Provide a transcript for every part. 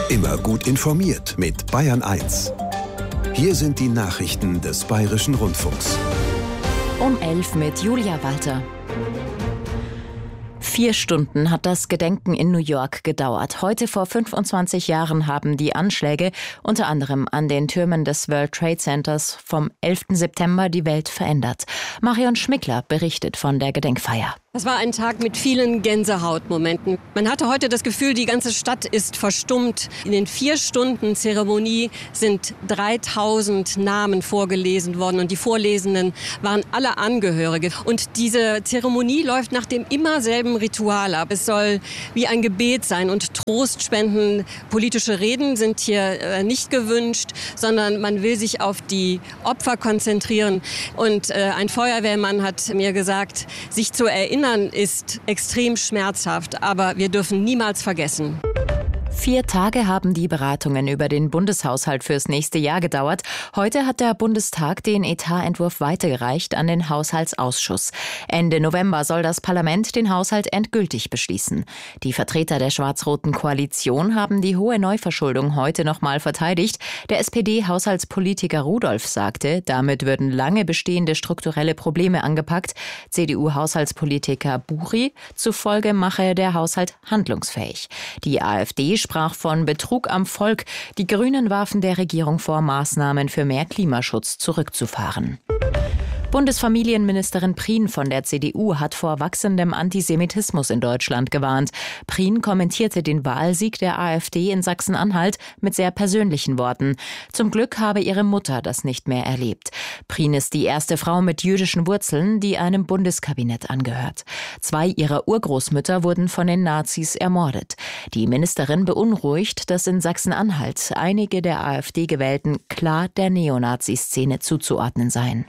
Immer gut informiert mit Bayern 1. Hier sind die Nachrichten des Bayerischen Rundfunks. Um 11 mit Julia Walter. 4 Stunden hat das Gedenken in New York gedauert. Heute vor 25 Jahren haben die Anschläge unter anderem an den Türmen des World Trade Centers vom 11. September die Welt verändert. Marion Schmickler berichtet von der Gedenkfeier. Das war ein Tag mit vielen Gänsehautmomenten. Man hatte heute das Gefühl, die ganze Stadt ist verstummt. In den 4 Stunden Zeremonie sind 3000 Namen vorgelesen worden und die Vorlesenden waren alle Angehörige. Und diese Zeremonie läuft nach dem immer selben Ritual ab. Es soll wie ein Gebet sein und Trost spenden. Politische Reden sind hier nicht gewünscht, sondern man will sich auf die Opfer konzentrieren. Und ein Feuerwehrmann hat mir gesagt, sich zu erinnern ist extrem schmerzhaft, aber wir dürfen niemals vergessen. 4 Tage haben die Beratungen über den Bundeshaushalt fürs nächste Jahr gedauert. Heute hat der Bundestag den Etatentwurf weitergereicht an den Haushaltsausschuss. Ende November soll das Parlament den Haushalt endgültig beschließen. Die Vertreter der schwarz-roten Koalition haben die hohe Neuverschuldung heute nochmal verteidigt. Der SPD-Haushaltspolitiker Rudolph sagte, damit würden lange bestehende strukturelle Probleme angepackt. CDU-Haushaltspolitiker Buri zufolge mache der Haushalt handlungsfähig. Die AfD sprach von Betrug am Volk. Die Grünen warfen der Regierung vor, Maßnahmen für mehr Klimaschutz zurückzufahren. Bundesfamilienministerin Prien von der CDU hat vor wachsendem Antisemitismus in Deutschland gewarnt. Prien kommentierte den Wahlsieg der AfD in Sachsen-Anhalt mit sehr persönlichen Worten. Zum Glück habe ihre Mutter das nicht mehr erlebt. Prien ist die erste Frau mit jüdischen Wurzeln, die einem Bundeskabinett angehört. 2 ihrer Urgroßmütter wurden von den Nazis ermordet. Die Ministerin beunruhigt, dass in Sachsen-Anhalt einige der AfD-Gewählten klar der Neonazi-Szene zuzuordnen seien.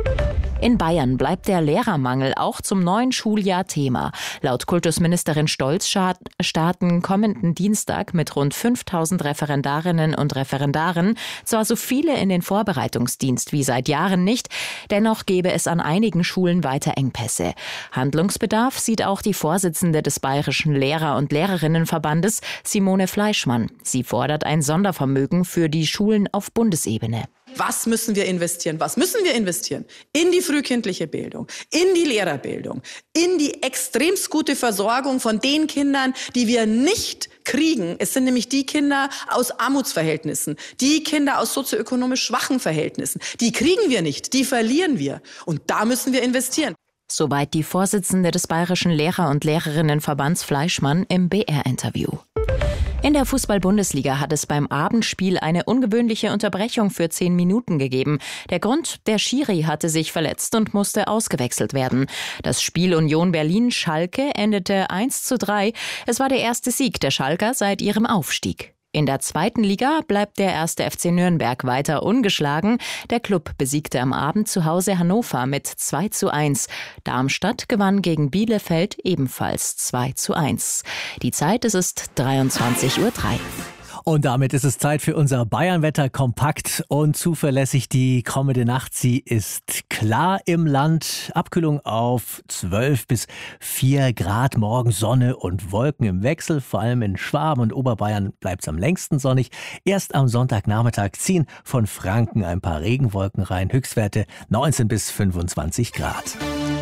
In Bayern bleibt der Lehrermangel auch zum neuen Schuljahr Thema. Laut Kultusministerin Stolz starten kommenden Dienstag mit rund 5000 Referendarinnen und Referendaren zwar so viele in den Vorbereitungsdienst wie seit Jahren nicht, dennoch gäbe es an einigen Schulen weiter Engpässe. Handlungsbedarf sieht auch die Vorsitzende des Bayerischen Lehrer- und Lehrerinnenverbandes, Simone Fleischmann. Sie fordert ein Sondervermögen für die Schulen auf Bundesebene. Was müssen wir investieren? Was müssen wir investieren? In die frühkindliche Bildung, in die Lehrerbildung, in die extremst gute Versorgung von den Kindern, die wir nicht kriegen. Es sind nämlich die Kinder aus Armutsverhältnissen, die Kinder aus sozioökonomisch schwachen Verhältnissen. Die kriegen wir nicht, die verlieren wir. Und da müssen wir investieren. Soweit die Vorsitzende des Bayerischen Lehrer- und Lehrerinnenverbands Fleischmann im BR-Interview. In der Fußball-Bundesliga hat es beim Abendspiel eine ungewöhnliche Unterbrechung für 10 Minuten gegeben. Der Grund, der Schiri hatte sich verletzt und musste ausgewechselt werden. Das Spiel Union Berlin-Schalke endete 1:3. Es war der erste Sieg der Schalker seit ihrem Aufstieg. In der 2. Liga bleibt der 1. FC Nürnberg weiter ungeschlagen. Der Klub besiegte am Abend zu Hause Hannover mit 2:1. Darmstadt gewann gegen Bielefeld ebenfalls 2:1. Die Zeit, es ist 23:03 Uhr. Und damit ist es Zeit für unser Bayernwetter, kompakt und zuverlässig. Die kommende Nacht, sie ist klar im Land. Abkühlung auf 12 bis 4 Grad. Morgen Sonne und Wolken im Wechsel. Vor allem in Schwaben und Oberbayern bleibt es am längsten sonnig. Erst am Sonntagnachmittag ziehen von Franken ein paar Regenwolken rein. Höchstwerte 19 bis 25 Grad.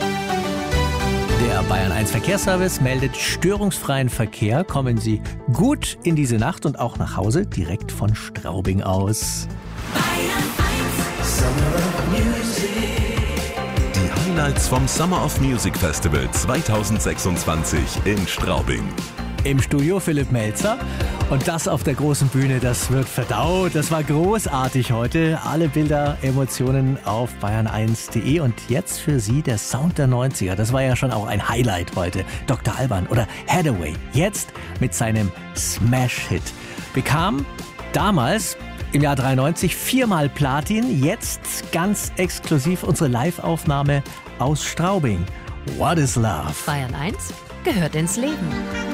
Der Bayern 1 Verkehrsservice meldet störungsfreien Verkehr. Kommen Sie gut in diese Nacht und auch nach Hause, direkt von Straubing aus. Bayern 1 Summer of Music. Die Highlights vom Summer of Music Festival 2026 in Straubing. Im Studio Philipp Melzer und das auf der großen Bühne, das wird verdaut. Das war großartig heute. Alle Bilder, Emotionen auf bayern1.de und jetzt für Sie der Sound der 90er. Das war ja schon auch ein Highlight heute. Dr. Alban oder Hathaway, jetzt mit seinem Smash-Hit. Bekam damals im Jahr 93 4-mal Platin, jetzt ganz exklusiv unsere Live-Aufnahme aus Straubing. What is Love? Bayern 1 gehört ins Leben.